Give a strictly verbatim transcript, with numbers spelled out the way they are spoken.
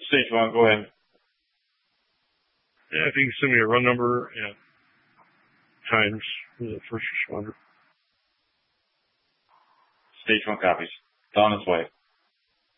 Stage one, go ahead. Yeah, if you can send me a run number and times for the first responder. Stage one copies. It's on its way.